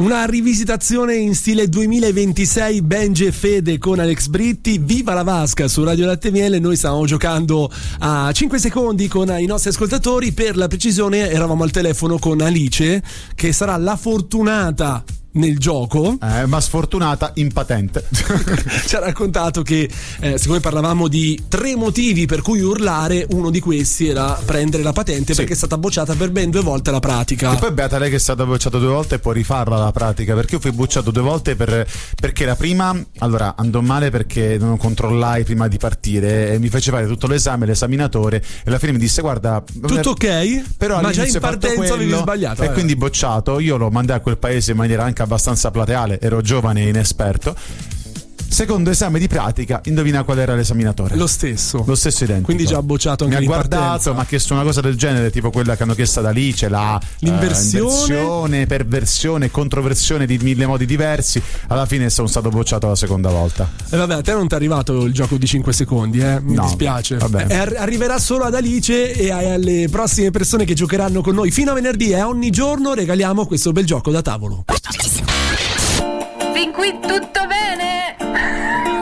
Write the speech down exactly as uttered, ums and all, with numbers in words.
Una rivisitazione in stile duemilaventisei, Benji e Fede con Alex Britti. Viva la Vasca su Radio Latte Miele. Noi stavamo giocando a cinque secondi con i nostri ascoltatori. Per la precisione eravamo al telefono con Alice, che sarà la fortunata nel gioco, eh, ma sfortunata in patente. Ci ha raccontato che eh, siccome parlavamo di tre motivi per cui urlare, uno di questi era prendere la patente, sì, perché è stata bocciata per ben due volte la pratica. E poi beata lei che è stata bocciata due volte e può rifarla la pratica, perché io fui bocciato due volte per, perché la prima, allora andò male perché non controllai prima di partire e mi fece fare tutto l'esame, l'esaminatore, e alla fine mi disse guarda tutto ok, però ma già in partenza avevi sbagliato, e vabbè. Quindi bocciato. Io lo mandai a quel paese in maniera anche abbastanza plateale, ero giovane e inesperto. Secondo esame di pratica, indovina qual era l'esaminatore? Lo stesso. Lo stesso identico. Quindi già bocciato anche mi ha in guardato, partenza. mi ha chiesto una cosa del genere, tipo quella che hanno chiesto ad Alice, la l'inversione, uh, inversione, perversione, controversione di mille modi diversi. Alla fine sono stato bocciato la seconda volta. E vabbè, a te non ti è arrivato il gioco di cinque secondi, eh? Mi no, dispiace. Vabbè. Eh, arriverà solo ad Alice e alle prossime persone che giocheranno con noi fino a venerdì, e ogni giorno regaliamo questo bel gioco da tavolo. Fin qui tutto bene.